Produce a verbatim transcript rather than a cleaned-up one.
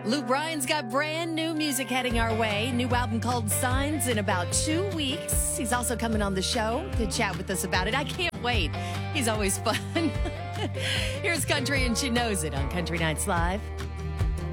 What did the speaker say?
Luke Bryan's got brand new music heading our way. New album called Signs in about two weeks. He's also coming on the show to chat with us about it. I can't wait. He's always fun. Here's Country and She Knows It on Country Nights Live.